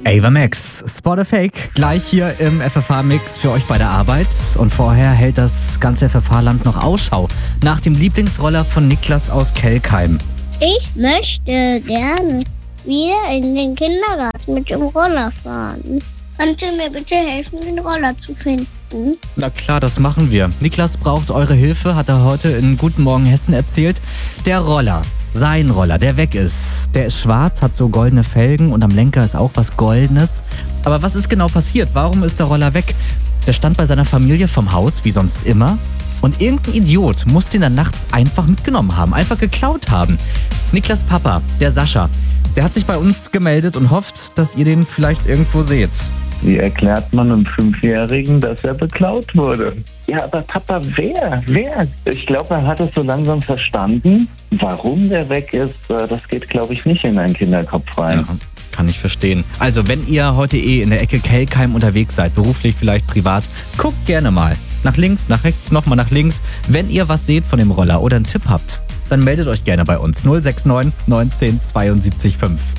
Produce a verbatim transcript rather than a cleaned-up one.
Ava Max, Spot or Fake, gleich hier im F F H-Mix für euch bei der Arbeit. Und vorher hält das ganze F F H-Land noch Ausschau nach dem Lieblingsroller von Niklas aus Kelkheim. Ich möchte gerne wieder in den Kindergarten mit dem Roller fahren. Kannst du mir bitte helfen, den Roller zu finden? Na klar, das machen wir. Niklas braucht eure Hilfe, hat er heute in Guten Morgen Hessen erzählt. Der Roller, sein Roller, der weg ist. Der ist schwarz, hat so goldene Felgen und am Lenker ist auch was Goldenes. Aber was ist genau passiert? Warum ist der Roller weg? Der stand bei seiner Familie vom Haus, wie sonst immer. Und irgendein Idiot muss den dann nachts einfach mitgenommen haben, einfach geklaut haben. Niklas Papa, der Sascha, der hat sich bei uns gemeldet und hofft, dass ihr den vielleicht irgendwo seht. Wie erklärt man einem Fünfjährigen, dass er beklaut wurde? Ja, aber Papa, wer? Wer? Ich glaube, er hat es so langsam verstanden. Warum der weg ist, das geht, glaube ich, nicht in einen Kinderkopf rein. Ja, kann ich verstehen. Also, wenn ihr heute eh in der Ecke Kelkheim unterwegs seid, beruflich, vielleicht privat, guckt gerne mal. Nach links, nach rechts, nochmal nach links. Wenn ihr was seht von dem Roller oder einen Tipp habt, dann meldet euch gerne bei uns. null sechs neun neunzehn zweiundsiebzig fünf.